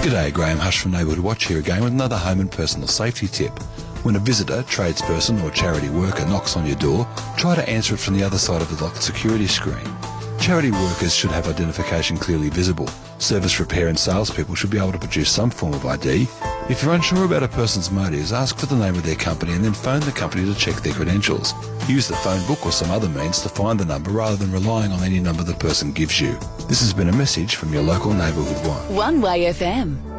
G'day, Graham Hush from Neighbourhood Watch here again with another home and personal safety tip. When a visitor, tradesperson or charity worker knocks on your door, try to answer it from the other side of the locked security screen. Charity workers should have identification clearly visible. Service repair and salespeople should be able to produce some form of ID. If you're unsure about a person's motives, ask for the name of their company and then phone the company to check their credentials. Use the phone book or some other means to find the number rather than relying on any number the person gives you. This has been a message from your local Neighbourhood Watch. One Way FM.